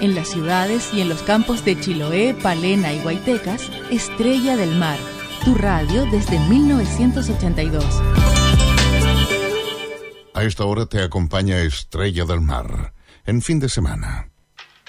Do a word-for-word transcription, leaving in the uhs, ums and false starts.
En las ciudades y en los campos de Chiloé, Palena y Guaytecas, Estrella del Mar, tu radio desde mil novecientos ochenta y dos. A esta hora te acompaña Estrella del Mar, en fin de semana.